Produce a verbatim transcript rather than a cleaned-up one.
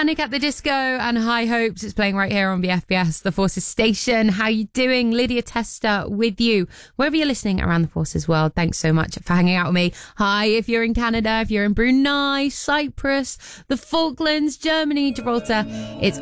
Panic at the Disco and High Hopes. It's playing right here on B F B S, the Forces station. How you doing? Lydia Tester with you. Wherever you're listening around the Forces world, thanks so much for hanging out with me. Hi, if you're in Canada, if you're in Brunei, Cyprus, the Falklands, Germany, Gibraltar, it's